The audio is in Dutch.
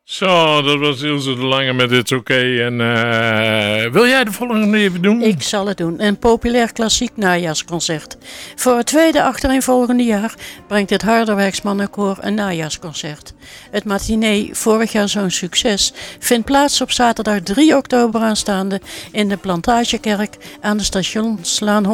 Zo, dat was Ilse de Lange met It's Oké. En wil jij de volgende even doen? Ik zal het doen. Een populair klassiek najaarsconcert. Voor het tweede achtereenvolgende jaar brengt het Harderwijks Mannenkoor een najaarsconcert. Het matinee, vorig jaar zo'n succes, vindt plaats op zaterdag 3 oktober aanstaande in de Plantagekerk aan de Stationslaan